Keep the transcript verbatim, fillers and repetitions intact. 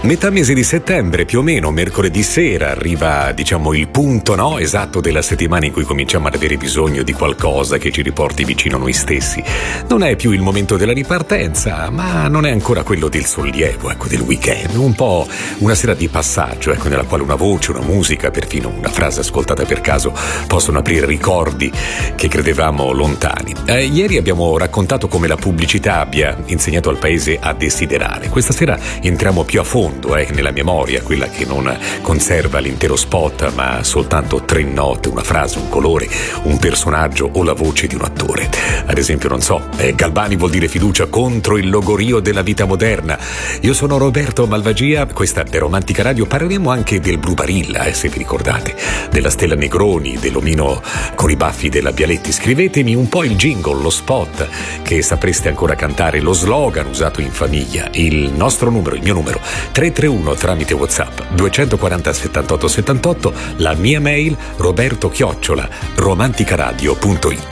Metà mese di settembre, più o meno, mercoledì sera, arriva, diciamo, il punto, no, esatto della settimana in cui cominciamo ad avere bisogno di qualcosa che ci riporti vicino a noi stessi. Non è più il momento della ripartenza, ma non è ancora quello del sollievo, ecco, del weekend. Un po' una sera di passaggio, ecco, nella quale una voce, una musica, perfino una frase ascoltata per caso possono aprire ricordi che credevamo lontani. Eh, ieri abbiamo raccontato come la pubblicità abbia insegnato al paese a desiderare. Questa sera entriamo più a fondo Eh, nella memoria, quella che non conserva l'intero spot ma soltanto tre note, una frase, un colore, un personaggio o la voce di un attore. Ad esempio, non so, eh, Galvani vuol dire fiducia contro il logorio della vita moderna. Io sono Roberto Malvagia, questa è Romantica Radio. Parleremo anche del Blu Barilla, eh, se vi ricordate, della Stella Negroni, dell'omino con i baffi della Bialetti. Scrivetemi un po' il jingle, lo spot che sapreste ancora cantare, lo slogan usato in famiglia, il nostro numero, il mio numero tre tre uno tramite WhatsApp duecentoquaranta settantotto settantotto, la mia mail roberto chiocciola romanticaradio punto it.